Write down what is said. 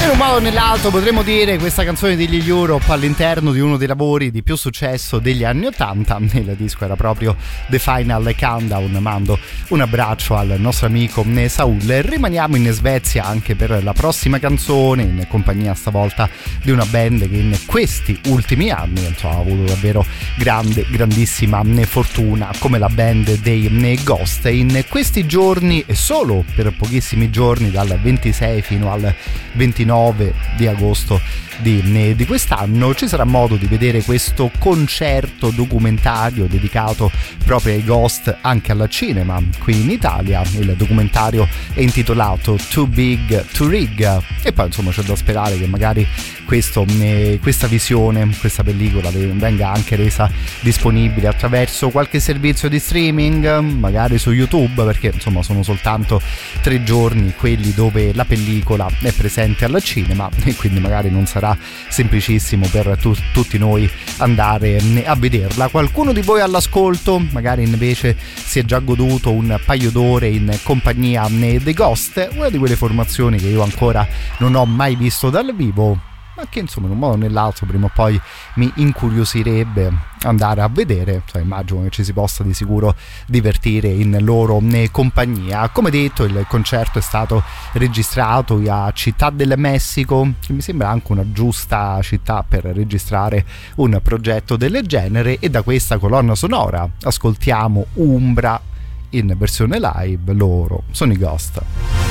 In un modo o nell'altro potremmo dire questa canzone degli Europe all'interno di uno dei lavori di più successo degli anni '80. Il disco era proprio The Final Countdown. Mando un abbraccio al nostro amico Saul. Rimaniamo in Svezia anche per la prossima canzone, in compagnia stavolta di una band che in questi ultimi anni ha avuto davvero grandissima fortuna, come la band dei Ghost. In questi giorni, e solo per pochissimi giorni, dal 26 fino al 29 di agosto di quest'anno, ci sarà modo di vedere questo concerto documentario dedicato proprio ai Ghost anche al cinema qui in Italia. Il documentario è intitolato Too Big to Rig, e poi insomma c'è da sperare che magari questa visione, questa pellicola venga anche resa disponibile attraverso qualche servizio di streaming, magari su YouTube, perché insomma sono soltanto 3 giorni quelli dove la pellicola è presente al cinema, e quindi magari non sarà semplicissimo per tutti noi andare a vederla. Qualcuno di voi all'ascolto magari invece si è già goduto un paio d'ore in compagnia dei Ghost, una di quelle formazioni che io ancora non ho mai visto dal vivo, ma che insomma in un modo o nell'altro prima o poi mi incuriosirebbe andare a vedere. Immagino che ci si possa di sicuro divertire in loro compagnia. Come detto, il concerto è stato registrato a Città del Messico, che mi sembra anche una giusta città per registrare un progetto del genere, e da questa colonna sonora ascoltiamo Umbra in versione live. Loro sono i Ghost.